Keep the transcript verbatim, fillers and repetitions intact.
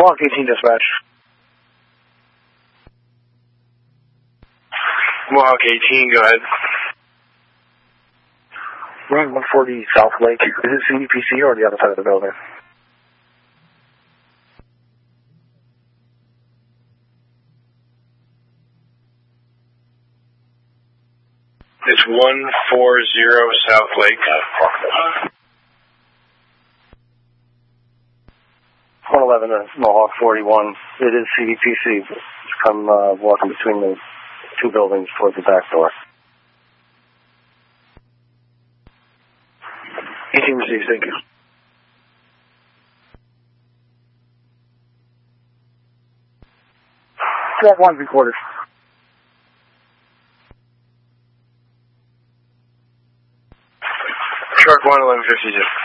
Mohawk eighteen dispatch. Mohawk eighteen, go ahead. We're on one forty South Lake. Is it C D P C or the other side of the building? It's one forty South Lake. one eleven to Mohawk forty-one. It is C D P C. Come uh, walking between the two buildings towards the back door. eighteen received, thank you. Track one, three quarters. Shark one, eleven fifty-two.